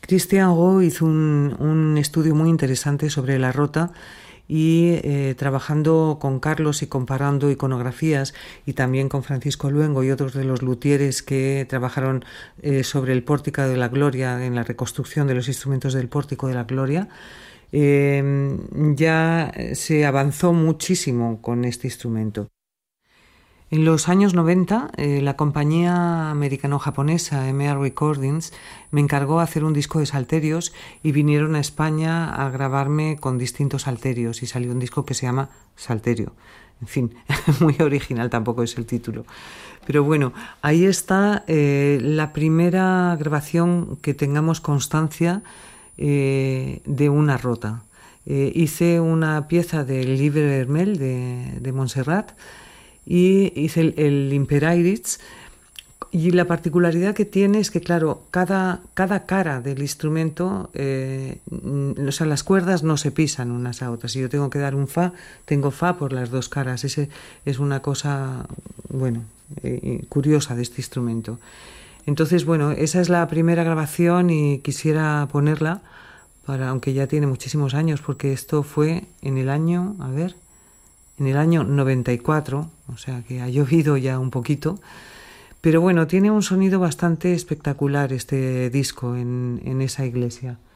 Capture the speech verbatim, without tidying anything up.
Christian Rowe hizo un, un estudio muy interesante sobre la rota y eh, trabajando con Carlos y comparando iconografías y también con Francisco Luengo y otros de los luthieres que trabajaron eh, sobre el Pórtico de la Gloria, en la reconstrucción de los instrumentos del Pórtico de la Gloria, eh, ya se avanzó muchísimo con este instrumento. En los años noventa, eh, la compañía americano-japonesa M R Recordings me encargó hacer un disco de salterios y vinieron a España a grabarme con distintos salterios y salió un disco que se llama Salterio. En fin, muy original tampoco es el título. Pero bueno, ahí está eh, la primera grabación que tengamos constancia eh, de una rota. Eh, hice una pieza del Libre Vermell de, de Montserrat, y hice el, el Imperairitz, y la particularidad que tiene es que, claro, cada, cada cara del instrumento, eh, o sea, las cuerdas no se pisan unas a otras. Si yo tengo que dar un fa, tengo fa por las dos caras. Ese es una cosa, bueno, eh, curiosa de este instrumento. Entonces, bueno, esa es la primera grabación y quisiera ponerla, para, aunque ya tiene muchísimos años, porque esto fue en el año, a ver... en el año noventa y cuatro, o sea que ha llovido ya un poquito, pero bueno, tiene un sonido bastante espectacular este disco en, en esa iglesia.